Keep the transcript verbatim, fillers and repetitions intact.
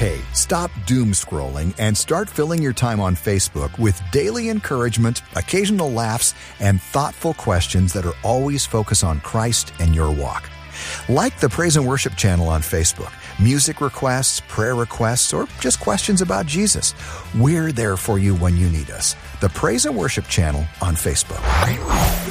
Hey, stop doom scrolling and start filling your time on Facebook with daily encouragement, occasional laughs, and thoughtful questions that are always focused on Christ and your walk. Like the Praise and Worship channel on Facebook, music requests, prayer requests, or just questions about Jesus. We're there for you when you need us. The Praise and Worship channel on Facebook.